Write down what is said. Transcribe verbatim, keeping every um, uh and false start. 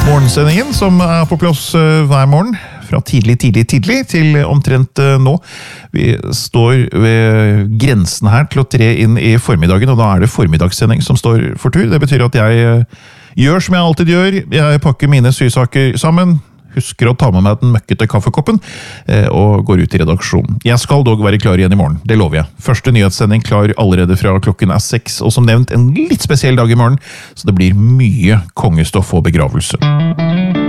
morgensendingen som er på plass hver morgen, fra tidlig, tidlig, tidlig til omtrent nå. Vi står ved grensen her til å tre inn i formiddagen, og da er det formiddagssending som står for tur. Det betyr at jeg gjør som jeg alltid gjør. Jeg pakker mine sysaker sammen, husker å ta med meg den møkkete kaffekoppen og går ut i redaksjonen. Jeg skal dog være klar igjen i morgen, det lover jeg. Første nyhetssending klar allerede fra klokken er seks, og som nevnt en litt spesiell dag i morgen, så det blir mye kongestoff og begravelse.